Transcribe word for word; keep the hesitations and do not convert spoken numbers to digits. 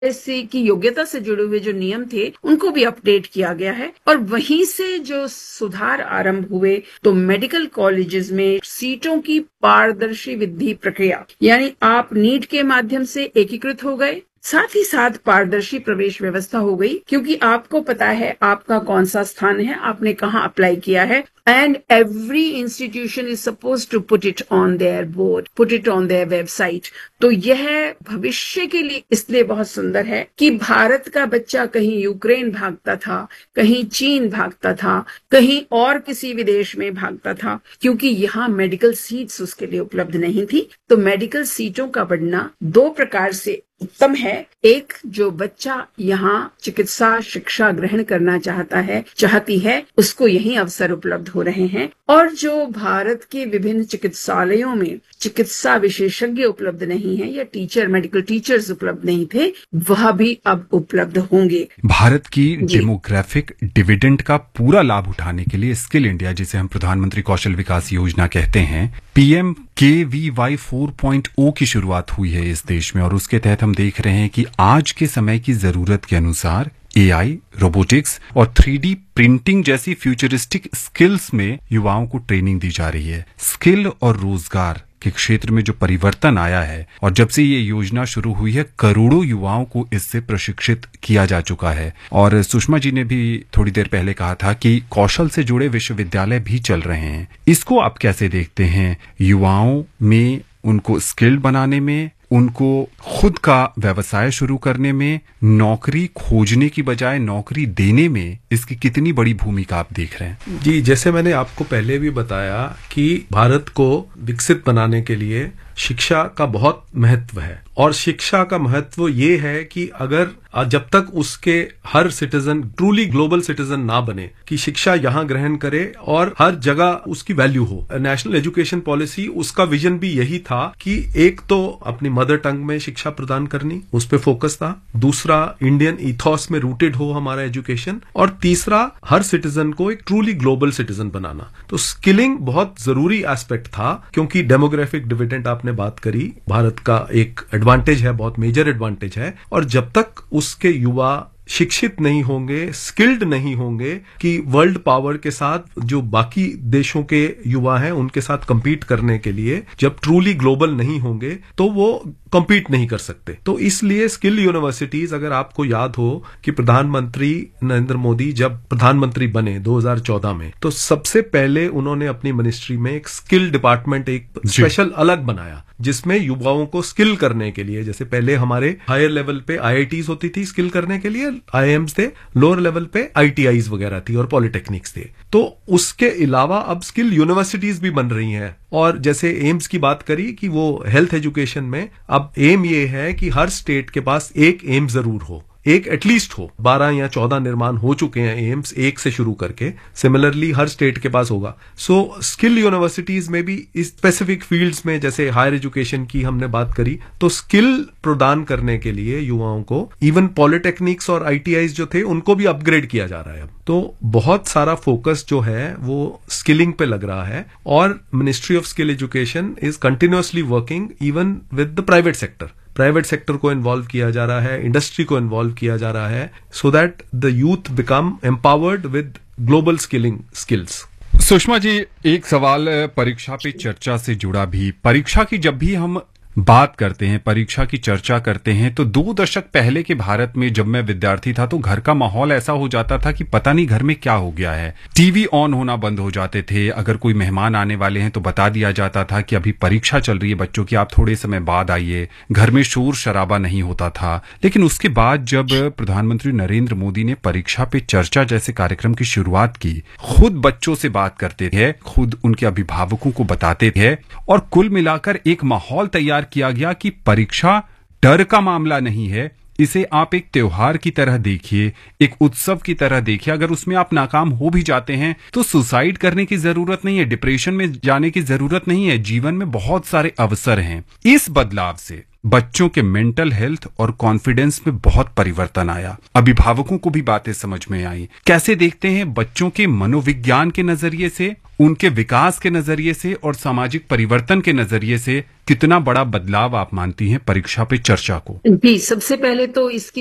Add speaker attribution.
Speaker 1: SC की योग्यता से जुड़े हुए जो नियम थे उनको भी अपडेट किया गया है और वहीं से जो सुधार आरंभ हुए तो मेडिकल कॉलेजेस में सीटों की पारदर्शी विधि प्रक्रिया यानी आप नीट के माध्यम से एकीकृत हो गए, साथ ही साथ पारदर्शी प्रवेश व्यवस्था हो गई क्योंकि आपको पता है आपका कौन सा स्थान है, आपने कहाँ अप्लाई किया है and every institution is suppose to put it on their board, put it on their website. तो यह भविष्य के लिए इसलिए बहुत सुंदर है कि भारत का बच्चा कहीं यूक्रेन भागता था, कहीं चीन भागता था, कहीं और किसी विदेश में भागता था क्योंकि यहाँ मेडिकल सीट्स उसके लिए उपलब्ध नहीं थी। तो मेडिकल सीटों का बढ़ना दो प्रकार से उत्तम है। एक, जो बच्चा यहाँ चिकित्सा शिक्षा ग्रहण करना चाहता है चाहती है उसको यही अवसर उपलब्ध हो रहे हैं और जो भारत के विभिन्न चिकित्सालयों में चिकित्सा विशेषज्ञ उपलब्ध नहीं है या टीचर मेडिकल टीचर्स उपलब्ध नहीं थे वह भी अब उपलब्ध होंगे।
Speaker 2: भारत की डेमोग्राफिक डिविडेंड का पूरा लाभ उठाने के लिए स्किल इंडिया, जिसे हम प्रधानमंत्री कौशल विकास योजना कहते हैं, पीएम के वी वाई फोर पॉइंट ओ की शुरुआत हुई है इस देश में और उसके तहत हम देख रहे हैं कि आज के समय की जरूरत के अनुसार एआई, रोबोटिक्स और थ्री डी प्रिंटिंग जैसी फ्यूचरिस्टिक स्किल्स में युवाओं को ट्रेनिंग दी जा रही है। स्किल और रोजगार के क्षेत्र में जो परिवर्तन आया है और जब से ये योजना शुरू हुई है करोड़ों युवाओं को इससे प्रशिक्षित किया जा चुका है। और सुषमा जी ने भी थोड़ी देर पहले कहा था कि कौशल से जुड़े विश्वविद्यालय भी चल रहे हैं। इसको आप कैसे देखते हैं? युवाओं में उनको स्किल्ड बनाने में, उनको खुद का व्यवसाय शुरू करने में, नौकरी खोजने की बजाय नौकरी देने में इसकी कितनी बड़ी भूमिका आप देख रहे हैं?
Speaker 3: जी, जैसे मैंने आपको पहले भी बताया कि भारत को विकसित बनाने के लिए शिक्षा का बहुत महत्व है और शिक्षा का महत्व ये है कि अगर जब तक उसके हर सिटीजन ट्रूली ग्लोबल सिटीजन ना बने कि शिक्षा यहाँ ग्रहण करे और हर जगह उसकी वैल्यू हो। नेशनल एजुकेशन पॉलिसी उसका विजन भी यही था कि एक तो अपनी मदर टंग में शिक्षा प्रदान करनी, उस पर फोकस था, दूसरा इंडियन इथॉस में रूटेड हो हमारा एजुकेशन और तीसरा हर सिटीजन को एक ट्रूली ग्लोबल सिटीजन बनाना। तो स्किलिंग बहुत जरूरी एस्पेक्ट था क्योंकि डेमोग्राफिक डिविडेंड आपने बात करी, भारत का एक एडवांटेज है, बहुत मेजर एडवांटेज है और जब तक उसके युवा शिक्षित नहीं होंगे, स्किल्ड नहीं होंगे कि वर्ल्ड पावर के साथ जो बाकी देशों के युवा हैं उनके साथ compete करने के लिए जब ट्रूली ग्लोबल नहीं होंगे तो वो compete नहीं कर सकते। तो इसलिए स्किल यूनिवर्सिटीज, अगर आपको याद हो कि प्रधानमंत्री नरेंद्र मोदी जब प्रधानमंत्री बने दो हज़ार चौदह में तो सबसे पहले उन्होंने अपनी मिनिस्ट्री में एक स्किल डिपार्टमेंट, एक स्पेशल अलग बनाया जिसमें युवाओं को स्किल करने के लिए, जैसे पहले हमारे हायर लेवल पे आईआईटीज होती थी स्किल करने के लिए, आईआईएम्स थे, लोअर लेवल पे आईटीआईज वगैरह थी और पॉलिटेक्निक्स थे। तो उसके अलावा अब स्किल यूनिवर्सिटीज भी बन रही हैं और जैसे एम्स की बात करी कि वो हेल्थ एजुकेशन में अब एम ये है कि हर स्टेट के पास एक एम जरूर हो, एक एटलीस्ट हो। बारह या चौदह निर्माण हो चुके हैं एम्स एक से शुरू करके, सिमिलरली हर स्टेट के पास होगा। सो स्किल यूनिवर्सिटीज में भी इस स्पेसिफिक फील्ड्स में, जैसे हायर एजुकेशन की हमने बात करी, तो स्किल प्रदान करने के लिए युवाओं को इवन पॉलिटेक्निक्स और आईटीआईज जो थे उनको भी अपग्रेड किया जा रहा है। तो बहुत सारा फोकस जो है वो स्किलिंग पे लग रहा है और ministry of skill education is continuously working even with the private sector. Private sector को इन्वॉल्व किया जा रहा है, इंडस्ट्री को इन्वॉल्व किया जा रहा है, so that the youth become empowered with global skilling skills.
Speaker 2: Sushma ji, एक सवाल परीक्षा पे चर्चा से जुड़ा भी। परीक्षा की जब भी हम बात करते हैं, परीक्षा की चर्चा करते हैं, तो दो दशक पहले के भारत में जब मैं विद्यार्थी था तो घर का माहौल ऐसा हो जाता था कि पता नहीं घर में क्या हो गया है। टीवी ऑन होना बंद हो जाते थे, अगर कोई मेहमान आने वाले हैं तो बता दिया जाता था कि अभी परीक्षा चल रही है बच्चों की, आप थोड़े समय बाद आइए। घर में शोर शराबा नहीं होता था। लेकिन उसके बाद जब प्रधानमंत्री नरेंद्र मोदी ने परीक्षा पे चर्चा जैसे कार्यक्रम की शुरुआत की, खुद बच्चों से बात करते थे, खुद उनके अभिभावकों को बताते थे और कुल मिलाकर एक माहौल तैयार किया गया कि परीक्षा डर का मामला नहीं है, इसे आप एक त्योहार की तरह देखिए, एक उत्सव की तरह देखिए। अगर उसमें आप नाकाम हो भी जाते हैं तो सुसाइड करने की जरूरत नहीं है, डिप्रेशन में जाने की जरूरत नहीं है, जीवन में बहुत सारे अवसर हैं। इस बदलाव से बच्चों के मेंटल हेल्थ और कॉन्फिडेंस में बहुत परिवर्तन आया। अभिभावकों को भी बातें समझ में आई। कैसे देखते हैं बच्चों के मनोविज्ञान के नजरिए से, उनके विकास के नजरिए से और सामाजिक परिवर्तन के नजरिए से कितना बड़ा बदलाव आप मानती हैं परीक्षा पे चर्चा को?
Speaker 1: जी, सबसे पहले तो इसकी